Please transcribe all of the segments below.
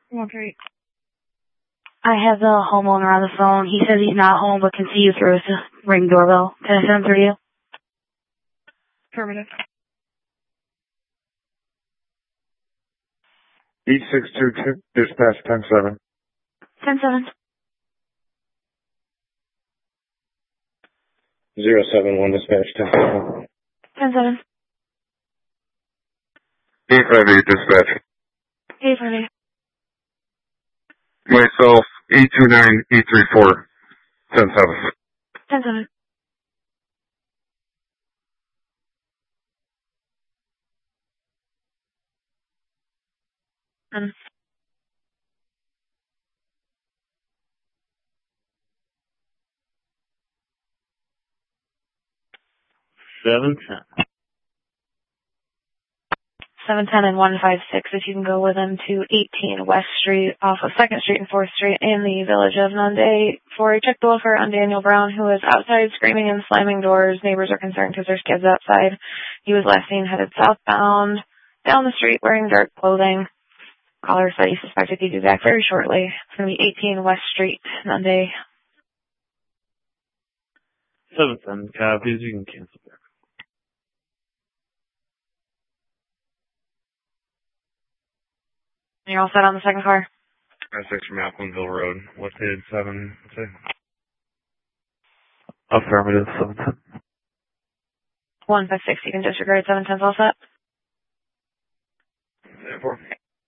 Okay. I have the homeowner on the phone. He says he's not home but can see you through his Ring doorbell. Can I send him through to you? Affirmative. 8622, dispatch 107. 10-7. 071, dispatch 107. 10-7. 858, dispatch. 8-5. Myself, 829834, 107. 10-7. 10. 710. 710 and 156, if you can go with them to 18 West Street off of 2nd Street and 4th Street in the village of Nunde for a check the welfare on Daniel Brown, who is outside screaming and slamming doors. Neighbors are concerned because there's kids outside. He was last seen headed southbound down the street wearing dark clothing. Caller said he suspected he'd be back very shortly. It's going to be 18 West Street, Nunde. 710 copies. You can cancel that. You're all set on the second car? That's 6 from Applinville Road. What did 7 say? Affirmative, 710. 156, you can disregard. 710's all set? Therefore.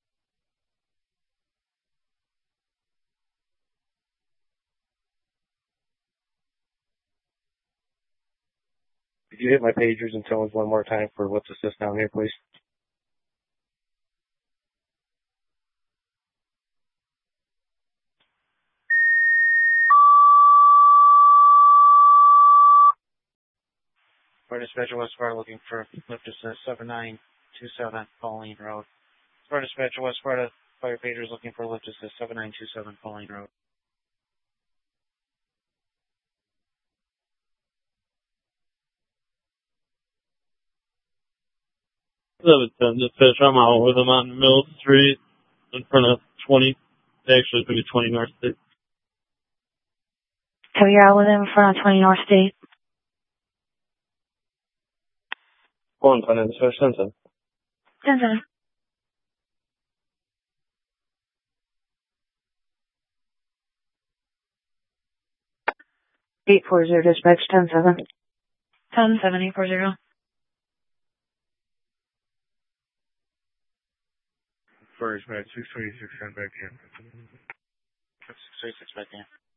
Could you hit my pagers and tell us one more time for what's assist down here, please? Fire dispatcher West Sparta looking for lift assist 7927 Pauline Road. Fire dispatcher West Sparta, fire pagers looking for lift assist 7927 Pauline Road. Dispatch, I'm out with them on Mill Street in front of 20, actually maybe 20 North State. So you're out with him in front of 20 North State? 110, dispatch 10-7. 10-7. 840, dispatch 10-7. 10-7, 840. First, match 626, sent back in. 636 back in.